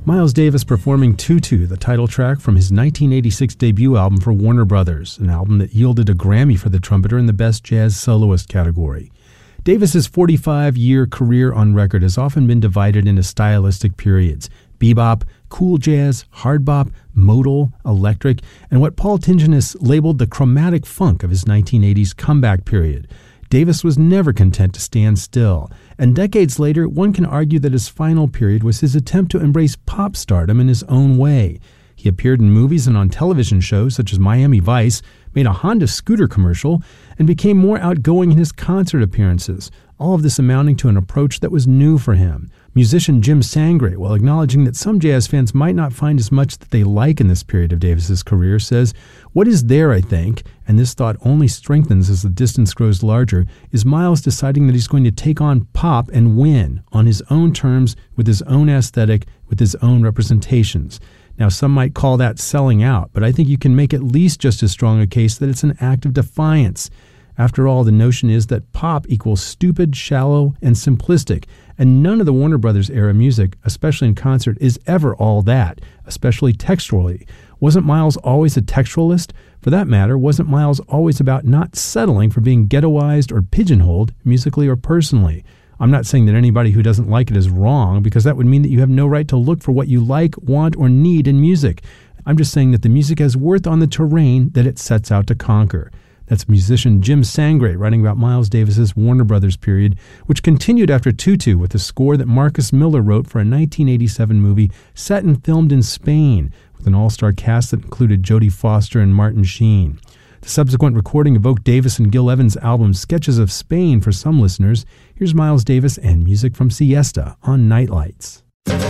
Miles Davis performing Tutu, the title track from his 1986 debut album for Warner Brothers, an album that yielded a Grammy for the trumpeter in the Best Jazz Soloist category. Davis's 45-year career on record has often been divided into stylistic periods: bebop, cool jazz, hard bop, modal, electric, and what Paul Tinginus labeled the chromatic funk of his 1980s comeback period. Davis was never content to stand still, and decades later, one can argue that his final period was his attempt to embrace pop stardom in his own way. He appeared in movies and on television shows such as Miami Vice, made a Honda scooter commercial, and became more outgoing in his concert appearances, all of this amounting to an approach that was new for him. Musician Jim Sangre, while acknowledging that some jazz fans might not find as much that they like in this period of Davis's career, says, "What is there, I think, and this thought only strengthens as the distance grows larger, is Miles deciding that he's going to take on pop and win on his own terms, with his own aesthetic, with his own representations." Now, some might call that selling out, but I think you can make at least just as strong a case that it's an act of defiance. After all, the notion is that pop equals stupid, shallow, and simplistic, and none of the Warner Brothers era music, especially in concert, is ever all that, especially textually. Wasn't Miles always a textualist? For that matter, wasn't Miles always about not settling for being ghettoized or pigeonholed, musically or personally? I'm not saying that anybody who doesn't like it is wrong, because that would mean that you have no right to look for what you like, want, or need in music. I'm just saying that the music has worth on the terrain that it sets out to conquer. That's musician Jim Sangre writing about Miles Davis's Warner Brothers period, which continued after Tutu with a score that Marcus Miller wrote for a 1987 movie set and filmed in Spain, with an all-star cast that included Jodie Foster and Martin Sheen. The subsequent recording evoked Davis and Gil Evans' album Sketches of Spain for some listeners. Here's Miles Davis and music from Siesta on Nightlights.